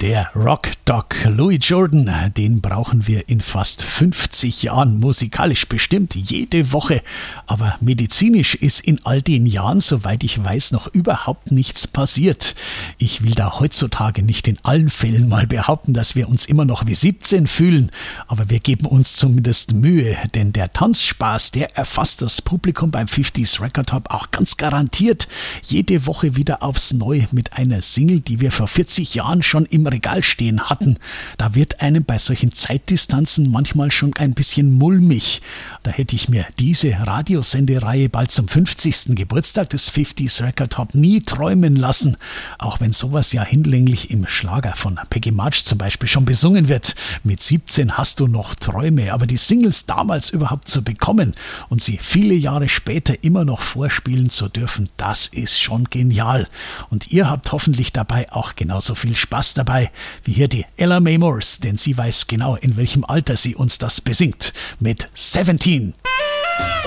Der Rock-Doc Louis Jordan, den brauchen wir in fast 50 Jahren, musikalisch bestimmt jede Woche. Aber medizinisch ist in all den Jahren, soweit ich weiß, noch überhaupt nichts passiert. Ich will da heutzutage nicht in allen Fällen mal behaupten, dass wir uns immer noch wie 17 fühlen. Aber wir geben uns zumindest Mühe, denn der Tanzspaß, der erfasst das Publikum beim 50s Record Hop auch ganz garantiert. Jede Woche wieder aufs Neue mit einer Single, die wir vor 40 Jahren schon im Regal stehen hatten. Da wird einem bei solchen Zeitdistanzen manchmal schon ein bisschen mulmig. Da hätte ich mir diese Radiosendereihe bald zum 50. Geburtstag des 50s Record Hop nie träumen lassen. Auch wenn sowas ja hinlänglich im Schlager von Peggy March zum Beispiel schon besungen wird. Mit 17 hast du noch Träume, aber die Singles damals überhaupt zu bekommen und sie viele Jahre später immer noch vorspielen zu dürfen, das ist schon genial. Und ihr habt hoffentlich dabei auch genauso viel Spaß dabei wie hier die Ella Mae Morse, denn sie weiß genau, in welchem Alter sie uns das besingt. Mit 17.